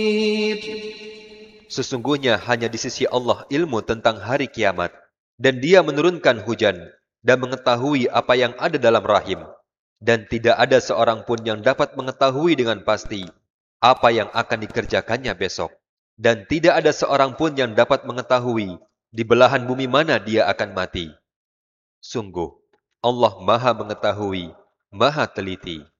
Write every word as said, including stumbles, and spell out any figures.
Sesungguhnya hanya di sisi Allah ilmu tentang hari kiamat, dan Dia menurunkan hujan dan mengetahui apa yang ada dalam rahim, dan tidak ada seorang pun yang dapat mengetahui dengan pasti apa yang akan dikerjakannya besok, dan tidak ada seorang pun yang dapat mengetahui di belahan bumi mana dia akan mati. Sungguh, Allah Maha Mengetahui, Maha Teliti.